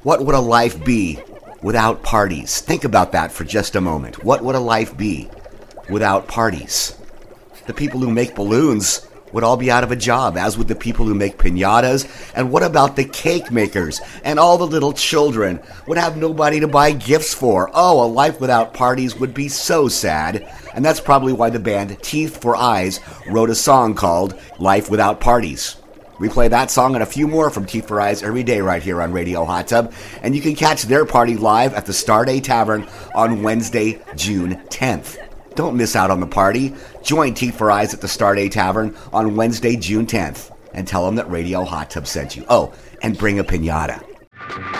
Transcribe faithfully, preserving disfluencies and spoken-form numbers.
What would a life be without parties? Think about that for just a moment. What would a life be without parties? The people who make balloons would all be out of a job, as would the people who make piñatas. And what about the cake makers and all the little children would have nobody to buy gifts for? Oh, a life without parties would be so sad. And that's probably why the band Teeth for Eyes wrote a song called Life Without Parties. We play that song and a few more from Teeth for Eyes every day right here on Radio Hot Tub. And you can catch their party live at the Starday Tavern on Wednesday, June tenth. Don't miss out on the party. Join Teeth for Eyes at the Starday Tavern on Wednesday, June tenth. And tell them that Radio Hot Tub sent you. Oh, and bring a piñata.